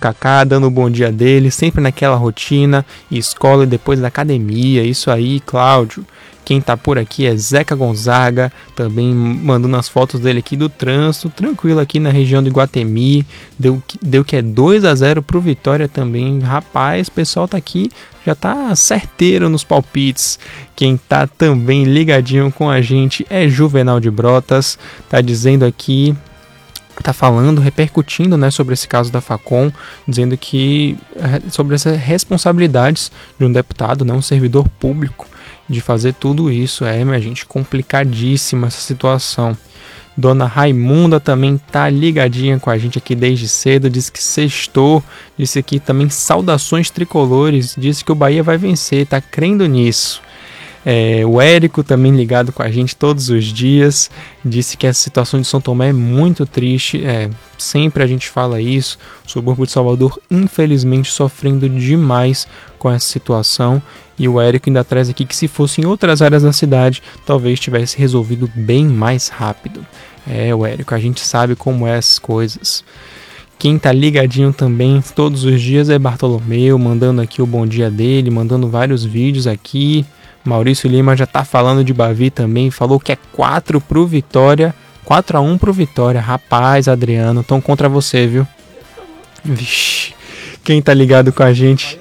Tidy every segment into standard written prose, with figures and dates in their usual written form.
Kaká, dando o bom dia dele, sempre naquela rotina, escola e depois da academia. Isso aí, Cláudio. Quem tá por aqui é Zeca Gonzaga, também mandando as fotos dele aqui do trânsito, tranquilo aqui na região do Iguatemi, deu que é 2-0 pro Vitória também. Rapaz, o pessoal tá aqui, já tá certeiro nos palpites. Quem tá também ligadinho com a gente é Juvenal de Brotas, tá dizendo aqui, tá falando, repercutindo, né, sobre esse caso da Facom, dizendo que sobre essas responsabilidades de um deputado, né, um servidor público, de fazer tudo isso. Minha gente, complicadíssima essa situação. Dona Raimunda também tá ligadinha com a gente aqui desde cedo, disse que sextou, disse aqui também saudações tricolores, disse que o Bahia vai vencer, tá crendo nisso. O Érico também ligado com a gente todos os dias, disse que essa situação de São Tomé é muito triste, sempre a gente fala isso, o subúrbio de Salvador infelizmente sofrendo demais com essa situação, e o Érico ainda traz aqui que se fosse em outras áreas da cidade, talvez tivesse resolvido bem mais rápido. O Érico, a gente sabe como é essas coisas. Quem tá ligadinho também todos os dias é Bartolomeu, mandando aqui o bom dia dele, mandando vários vídeos aqui. Maurício Lima já tá falando de Bavi também, falou que é 4 pro Vitória, 4-1 pro Vitória. Rapaz, Adriano, tão contra você, viu? Vixe, quem tá ligado com a gente?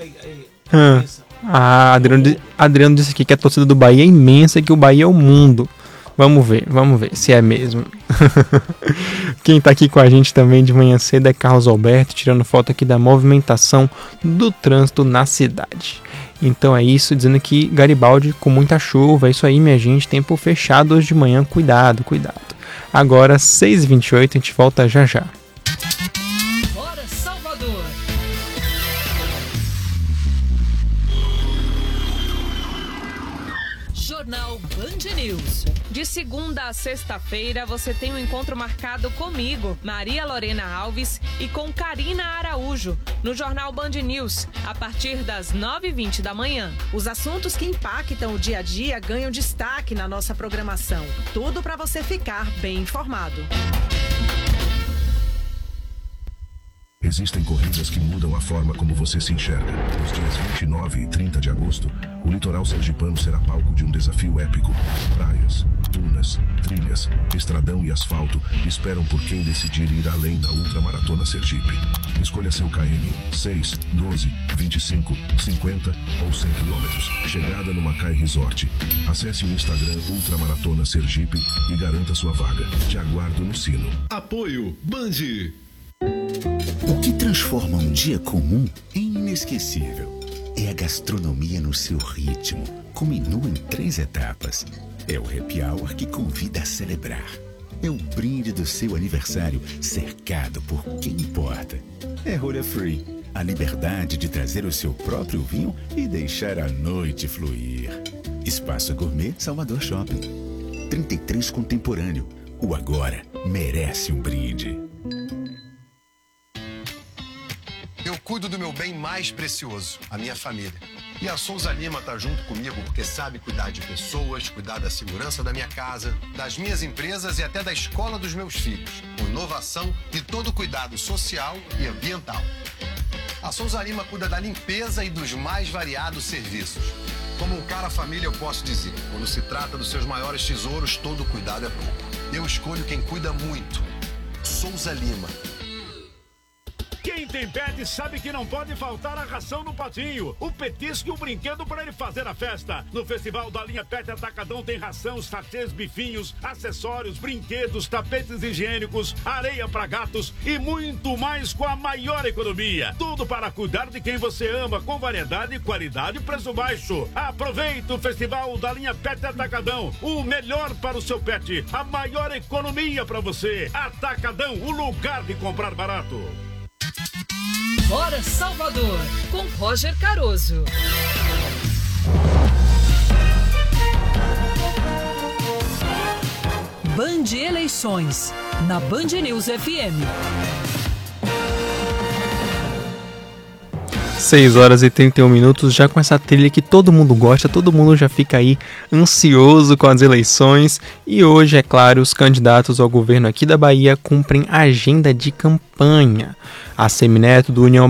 Adriano disse aqui que a torcida do Bahia é imensa e que o Bahia é o mundo. Vamos ver se é mesmo. Quem tá aqui com a gente também de manhã cedo é Carlos Alberto, tirando foto aqui da movimentação do trânsito na cidade. Então é isso, dizendo que Garibaldi com muita chuva, é isso aí, minha gente, tempo fechado hoje de manhã, cuidado. Agora, 6h28, a gente volta já já. Bora, Salvador! Jornal Band News. De segunda a sexta-feira, você tem um encontro marcado comigo, Maria Lorena Alves, e com Karina Araújo, no Jornal Band News, a partir das 9h20 da manhã. Os assuntos que impactam o dia a dia ganham destaque na nossa programação. Tudo para você ficar bem informado. Existem corridas que mudam a forma como você se enxerga. Nos dias 29 e 30 de agosto, o litoral sergipano será palco de um desafio épico. Praias, dunas, trilhas, estradão e asfalto esperam por quem decidir ir além da Ultramaratona Sergipe. Escolha seu KM 6, 12, 25, 50 ou 100 km. Chegada no Macai Resort. Acesse o Instagram Ultramaratona Sergipe e garanta sua vaga. Te aguardo no sino. Apoio Band. O que transforma um dia comum em inesquecível é a gastronomia no seu ritmo, com menu em 3 etapas. É o happy hour que convida a celebrar. É o brinde do seu aniversário cercado por quem importa. É rolha free, a liberdade de trazer o seu próprio vinho e deixar a noite fluir. Espaço Gourmet Salvador Shopping. 33 Contemporâneo. O agora merece um brinde. Eu cuido do meu bem mais precioso, a minha família. E a Souza Lima tá junto comigo porque sabe cuidar de pessoas, cuidar da segurança da minha casa, das minhas empresas e até da escola dos meus filhos, com inovação e todo cuidado social e ambiental. A Souza Lima cuida da limpeza e dos mais variados serviços. Como um cara família, eu posso dizer, quando se trata dos seus maiores tesouros, todo cuidado é pouco. Eu escolho quem cuida muito. Souza Lima. Quem tem pet sabe que não pode faltar a ração no patinho, o petisco e o brinquedo para ele fazer a festa. No Festival da Linha Pet Atacadão tem ração, sachês, bifinhos, acessórios, brinquedos, tapetes higiênicos, areia para gatos e muito mais com a maior economia. Tudo para cuidar de quem você ama, com variedade, qualidade e preço baixo. Aproveita o Festival da Linha Pet Atacadão, o melhor para o seu pet, a maior economia para você. Atacadão, o lugar de comprar barato. Bora, Salvador, com Roger Caroso. Band Eleições, na Band News FM. 6h31, já com essa trilha que todo mundo gosta, todo mundo já fica aí ansioso com as eleições. E hoje, é claro, os candidatos ao governo aqui da Bahia cumprem agenda de campanha. A Semineto, do União